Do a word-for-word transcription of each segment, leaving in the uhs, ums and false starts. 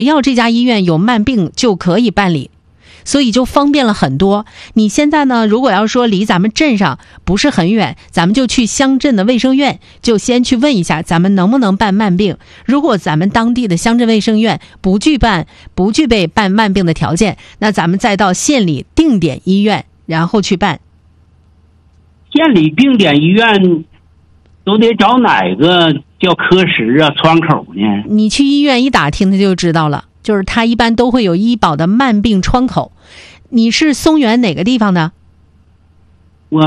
要这家医院有慢病就可以办理，所以就方便了很多。你现在呢，如果要说离咱们镇上不是很远，咱们就去乡镇的卫生院，就先去问一下咱们能不能办慢病。如果咱们当地的乡镇卫生院不具办不具备办慢病的条件，那咱们再到县里定点医院然后去办。 县里定点医院都得找哪个叫科室啊窗口呢？ 你去医院一打听他就知道了，就是他一般都会有医保的慢病窗口。你是松原哪个地方的？ 我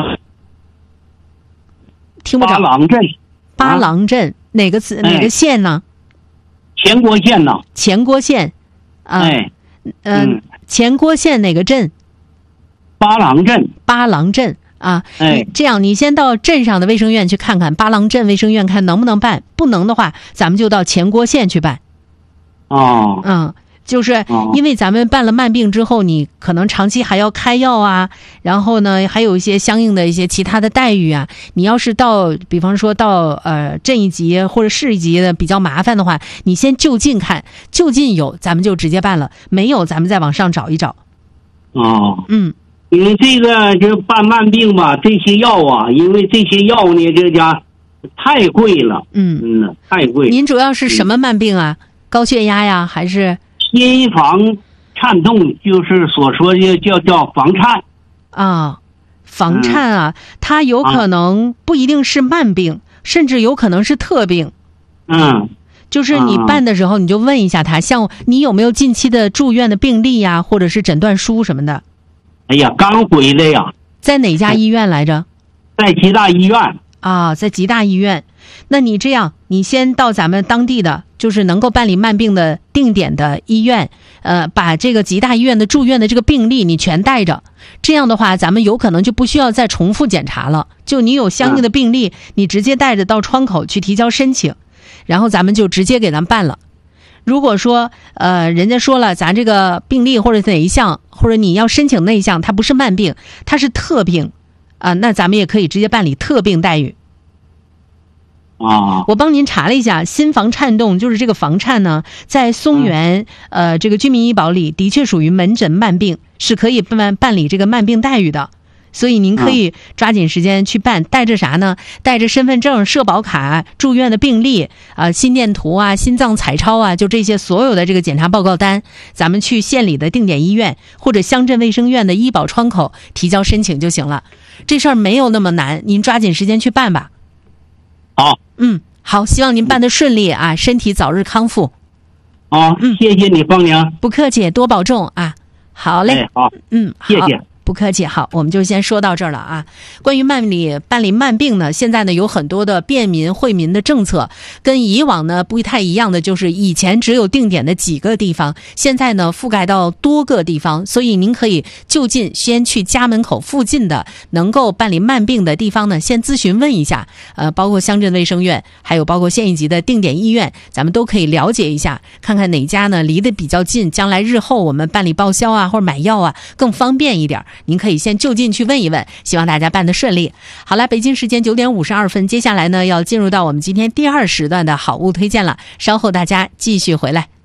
听不着。 八郎镇。 八郎镇、啊、哪个字哪个县呢？ 前郭县呢？ 前郭县啊， 哎， 呃、嗯，前郭县哪个镇？ 八郎镇。 八郎镇啊， 哎， 这样你先到镇上的卫生院去看看，八郎镇卫生院看能不能办，不能的话，咱们就到前郭县去办。 哦， 嗯，就是因为咱们办了慢病之后，你可能长期还要开药啊，然后呢，还有一些相应的一些其他的待遇啊。你要是到，比方说到呃镇一级或者市一级的比较麻烦的话，你先就近看，就近有咱们就直接办了，没有咱们再往上找一找。 哦， 嗯。 因为这个这办慢病吧，这些药啊，因为这些药呢，这家太贵了， 嗯嗯，太贵。 您主要是什么慢病啊？嗯、高血压呀，还是心房颤动？就是所说的叫叫房颤啊，房颤啊，嗯、它有可能不一定是慢病，啊、甚至有可能是特病。 嗯， 就是你办的时候，你就问一下他，像你有没有近期的住院的病历呀，或者是诊断书什么的。 哎呀，刚回来呀！ 在哪家医院来着？ 在吉大医院啊，在吉大医院。那你这样，你先到咱们当地的，就是能够办理慢病的定点的医院，呃，把这个吉大医院的住院的这个病历你全带着。这样的话，咱们有可能就不需要再重复检查了。就你有相应的病历，你直接带着到窗口去提交申请，然后咱们就直接给咱办了。如果说呃人家说了咱这个病例或者哪一项，或者你要申请那一项它不是慢病，它是特病啊、呃，那咱们也可以直接办理特病待遇啊。 我帮您查了一下，心房颤动就是这个房颤呢，在松原、嗯、呃这个居民医保里的确属于门诊慢病，是可以办办理这个慢病待遇的。所以您可以抓紧时间去办，带着啥呢？带着身份证、社保卡、住院的病历啊、呃、心电图啊、心脏彩超啊，就这些所有的这个检查报告单，咱们去县里的定点医院或者乡镇卫生院的医保窗口提交申请就行了。这事儿没有那么难，您抓紧时间去办吧。 好， 嗯，好，希望您办得顺利啊，身体早日康复。 好，嗯，谢谢你，芳娘。 不客气，多保重啊。好嘞， 哎、好， 嗯，好， 谢谢。 不客气，好，我们就先说到这儿了啊。关于办理办理慢病呢，现在呢有很多的便民惠民的政策，跟以往呢不太一样的就是以前只有定点的几个地方，现在呢覆盖到多个地方，所以您可以就近先去家门口附近的能够办理慢病的地方呢，先咨询问一下，呃，包括乡镇卫生院，还有包括县一级的定点医院，咱们都可以了解一下，看看哪家呢离得比较近，将来日后我们办理报销啊或者买药啊更方便一点。您可以先就近去问一问，希望大家办得顺利。好了，北京时间九点五十二分，接下来呢要进入到我们今天第二时段的好物推荐了，稍后大家继续回来。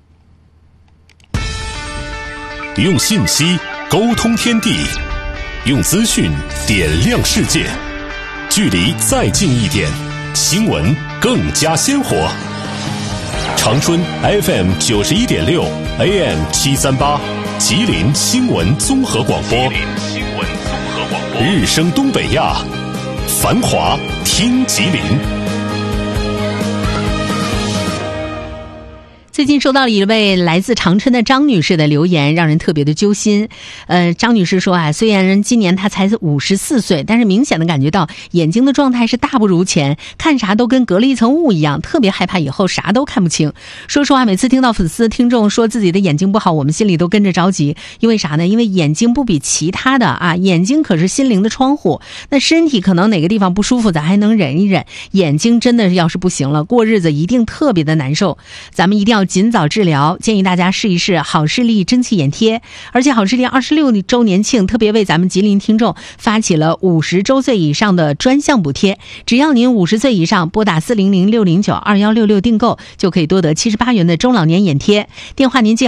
用信息沟通天地，用资讯点亮世界，距离再近一点，新闻更加鲜活。长春 F M 九十一点六 A M 七三八。吉林新闻综合广播，吉林新闻综合广播，日升东北亚，繁华听吉林。 最近收到了一位来自长春的张女士的留言，让人特别的揪心。呃，张女士说啊，虽然今年她才五十四岁，但是明显的感觉到眼睛的状态是大不如前，看啥都跟隔了一层雾一样，特别害怕以后啥都看不清。说实话，每次听到粉丝听众说自己的眼睛不好，我们心里都跟着着急。因为啥呢？因为眼睛不比其他的啊，眼睛可是心灵的窗户。那身体可能哪个地方不舒服，咱还能忍一忍，眼睛真的要是不行了，过日子一定特别的难受。咱们一定要尽早治疗，建议大家试一试好视力蒸汽眼贴。而且好视力二十六周年庆特别为咱们吉林听众发起了五十周岁以上的专项补贴，只要您五十岁以上，拨打四零零六零九二幺六六订购，就可以多得七十八元的中老年眼贴。电话您记